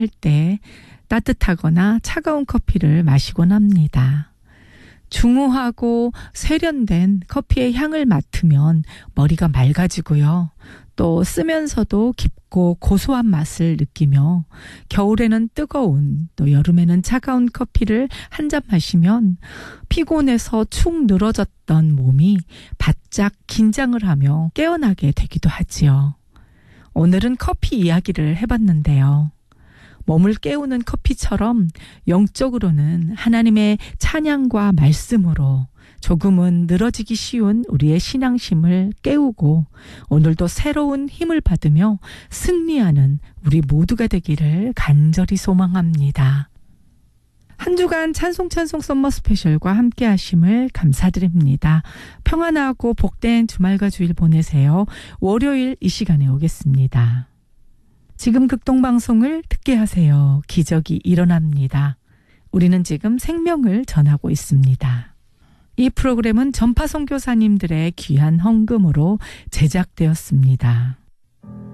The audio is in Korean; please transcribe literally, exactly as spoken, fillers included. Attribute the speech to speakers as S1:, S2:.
S1: 때 따뜻하거나 차가운 커피를 마시곤 합니다. 중후하고 세련된 커피의 향을 맡으면 머리가 맑아지고요. 또 쓰면서도 깊고 고소한 맛을 느끼며 겨울에는 뜨거운 또 여름에는 차가운 커피를 한 잔 마시면 피곤해서 축 늘어졌던 몸이 바짝 긴장을 하며 깨어나게 되기도 하지요. 오늘은 커피 이야기를 해봤는데요. 몸을 깨우는 커피처럼 영적으로는 하나님의 찬양과 말씀으로 조금은 늘어지기 쉬운 우리의 신앙심을 깨우고 오늘도 새로운 힘을 받으며 승리하는 우리 모두가 되기를 간절히 소망합니다. 한 주간 찬송 찬송 썸머 스페셜과 함께 하심을 감사드립니다. 평안하고 복된 주말과 주일 보내세요. 월요일 이 시간에 오겠습니다. 지금 극동방송을 듣게 하세요. 기적이 일어납니다. 우리는 지금 생명을 전하고 있습니다. 이 프로그램은 전파 선교사님들의 귀한 헌금으로 제작되었습니다.